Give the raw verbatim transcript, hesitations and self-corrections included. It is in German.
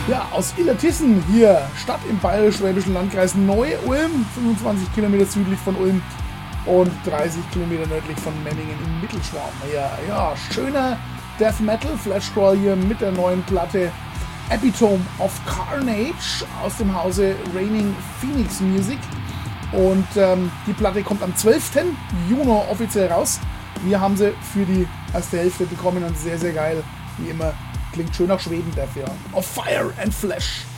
Ja, aus Illertissen hier, Stadt im bayerisch-schwäbischen Landkreis Neu-Ulm, fünfundzwanzig Kilometer südlich von Ulm und dreißig Kilometer nördlich von Memmingen im Mittelschwaben. Ja, ja, schöner Death Metal, Flashcrawl hier mit der neuen Platte Epitome of Carnage aus dem Hause Reigning Phoenix Music. Und ähm, die Platte kommt am zwölften Juni offiziell raus. Wir haben sie für die erste Hälfte bekommen und sehr, sehr geil, wie immer. Klingt schön nach Schweden dafür. Of Fire and Flesh.